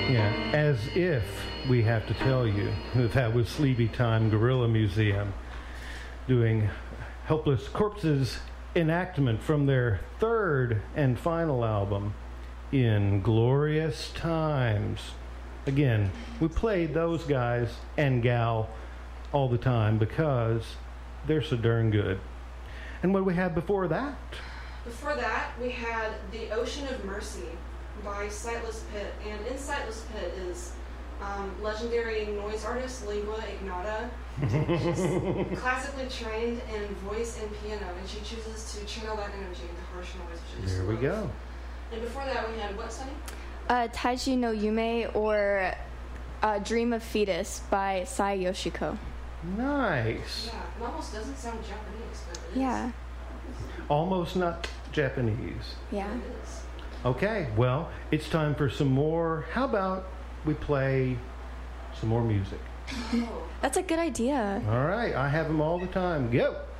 Yeah, as if we have to tell you that was Sleepy Time Gorilla Museum doing Helpless Corpses enactment from their third and final album, In Glorious Times. Again, we played those guys and gal all the time because they're so darn good. And what do we have before that? Before that, we had The Ocean of Mercy by Sightless Pit. And in Sightless Pit is legendary noise artist Lingua Ignota. She's classically trained in voice and piano, and she chooses to channel that energy into harsh noise. There we go. And before that, we had what, Sunny? Taiji no Yume, or Dream of Fetus by Sai Yoshiko. Nice. Yeah, it almost doesn't sound Japanese, but it is. Yeah. Almost not Japanese. Yeah. It is. Okay, well, it's time for some more. How about we play some more music? Oh. That's a good idea. All right, I have them all the time. Go!